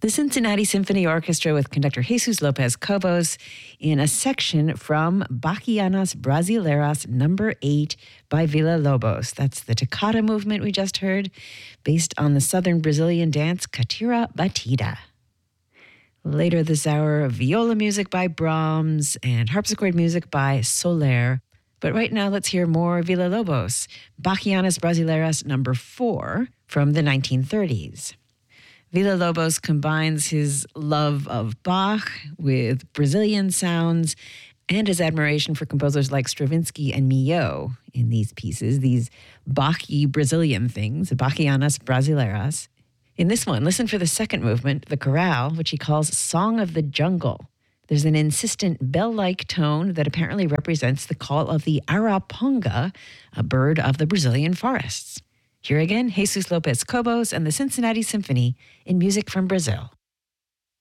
The Cincinnati Symphony Orchestra with conductor Jesus Lopez Cobos in a section from Bachianas Brasileiras No. 8 by Villa-Lobos. That's the toccata movement we just heard, based on the southern Brazilian dance Catira Batida. Later this hour, viola music by Brahms and harpsichord music by Soler. But right now, let's hear more Villa-Lobos, Bachianas Brasileiras No. 4 from the 1930s. Villa-Lobos combines his love of Bach with Brazilian sounds and his admiration for composers like Stravinsky and Milhaud in these pieces, these Bach-y Brazilian things, Bachianas Brasileiras. In this one, listen for the second movement, the chorale, which he calls Song of the Jungle. There's an insistent bell-like tone that apparently represents the call of the araponga, a bird of the Brazilian forests. Here again, Jesus Lopez Cobos and the Cincinnati Symphony in Music from Brazil.